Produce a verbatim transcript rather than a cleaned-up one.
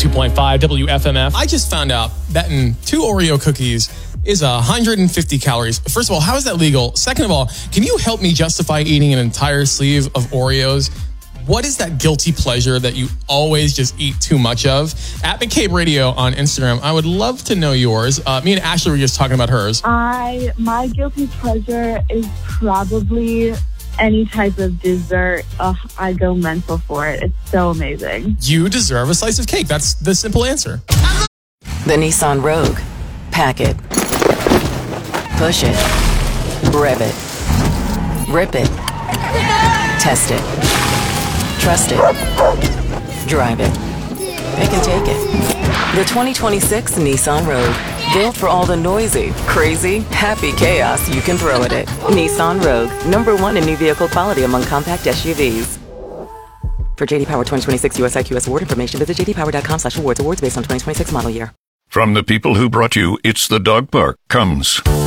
two point five W F M F. I just found out that in two Oreo cookies is one hundred fifty calories. First of all, how is that legal? Second of all, can you help me justify eating an entire sleeve of Oreos? What is that guilty pleasure that you always just eat too much of? At McCabe Radio on Instagram, I would love to know yours. Uh, me and Ashley were just talking about hers. I my guilty pleasure is probably any type of dessert. Ugh, I go mental for it. It's so amazing. You deserve a slice of cake. That's the simple answer. The Nissan Rogue. Pack it. Push it. Rev it. Rip it. Test it. Trust it. Drive it. Pick and take it. The twenty twenty-six Nissan Rogue. Built for all the noisy, crazy, happy chaos you can throw at it. Nissan Rogue. Number one in new vehicle quality among compact S U Vs. For J D Power twenty twenty-six U S I Q S award information, visit j d power dot com slash awards. Awards based on twenty twenty-six model year. From the people who brought you It's the Dog Park comes